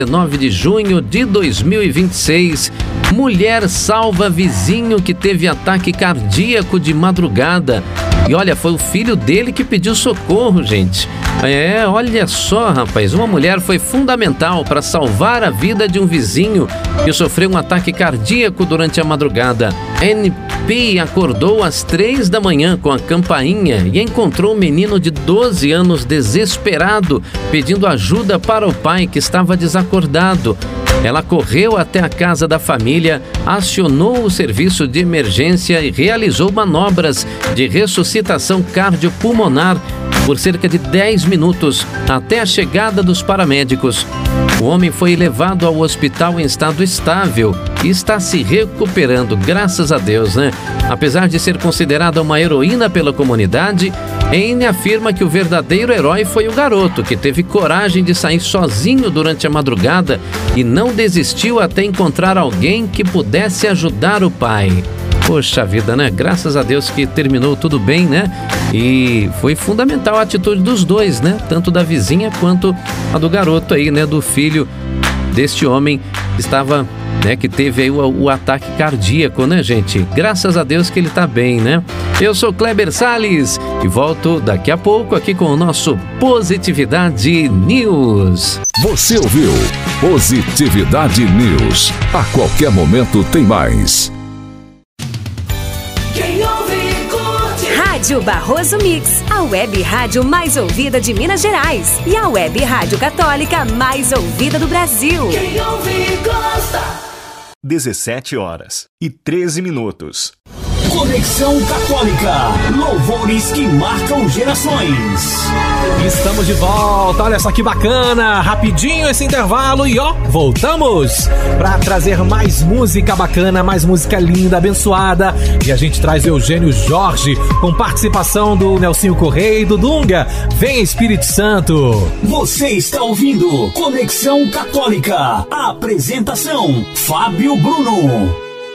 19 de junho de 2026, mulher salva vizinho que teve ataque cardíaco de madrugada. E olha, foi o filho dele que pediu socorro, gente. Olha só, rapaz, uma mulher foi fundamental para salvar a vida de um vizinho que sofreu um ataque cardíaco durante a madrugada. NP acordou às 3 da manhã com a campainha e encontrou um menino de 12 anos desesperado, pedindo ajuda para o pai que estava desacordado. Ela correu até a casa da família, acionou o serviço de emergência e realizou manobras de ressuscitação cardiopulmonar por cerca de 10 minutos até a chegada dos paramédicos. O homem foi levado ao hospital em estado estável e está se recuperando, graças a Deus, né? Apesar de ser considerada uma heroína pela comunidade, Anne afirma que o verdadeiro herói foi o garoto, que teve coragem de sair sozinho durante a madrugada e não desistiu até encontrar alguém que pudesse ajudar o pai. Poxa vida, né? Graças a Deus que terminou tudo bem, né? E foi fundamental a atitude dos dois, né? Tanto da vizinha quanto a do garoto aí, né? Do filho deste homem que estava, né? Que teve aí o ataque cardíaco, né, gente? Graças a Deus que ele tá bem, né? Eu sou Kleber Salles e volto daqui a pouco aqui com o nosso Positividade News. Você ouviu Positividade News. A qualquer momento tem mais. Rádio Barroso Mix, a web rádio mais ouvida de Minas Gerais e a web rádio católica mais ouvida do Brasil. Quem ouve gosta. 17h13. Conexão Católica, louvores que marcam gerações. Estamos de volta, olha só que bacana, rapidinho esse intervalo e voltamos para trazer mais música bacana, mais música linda, abençoada. E a gente traz Eugênio Jorge com participação do Nelsinho Correia e do Dunga. Vem Espírito Santo. Você está ouvindo Conexão Católica, a apresentação Fábio Bruno.